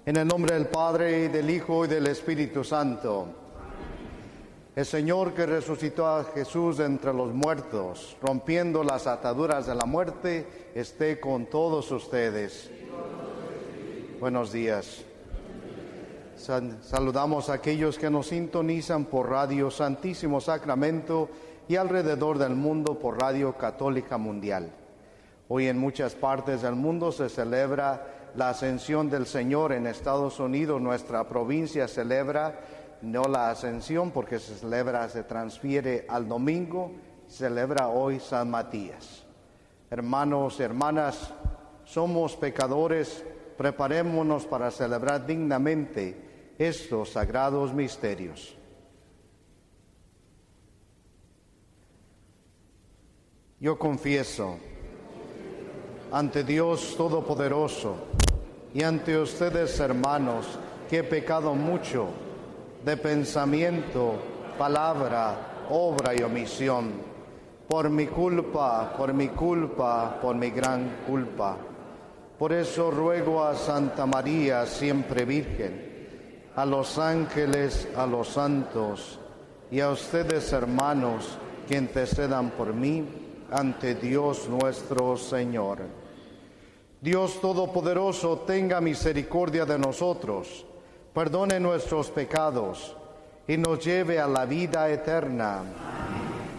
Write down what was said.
En el nombre del Padre, y del Hijo, y del Espíritu Santo. El Señor que resucitó a Jesús de entre los muertos, rompiendo las ataduras de la muerte, esté con todos ustedes. Buenos días. Saludamos a aquellos que nos sintonizan por Radio Santísimo Sacramento y alrededor del mundo por Radio Católica Mundial. Hoy en muchas partes del mundo se celebra la Ascensión del Señor. En Estados Unidos, nuestra provincia celebra no la Ascensión porque se transfiere al domingo, celebra hoy San Matías. Hermanos y hermanas, somos pecadores, preparémonos para celebrar dignamente estos sagrados misterios. Yo confieso ante Dios Todopoderoso y ante ustedes, hermanos, que he pecado mucho de pensamiento, palabra, obra y omisión, por mi culpa, por mi gran culpa. Por eso ruego a Santa María, siempre Virgen, a los ángeles, a los santos y a ustedes, hermanos, que intercedan por mí ante Dios nuestro Señor. Dios Todopoderoso, tenga misericordia de nosotros, perdone nuestros pecados y nos lleve a la vida eterna.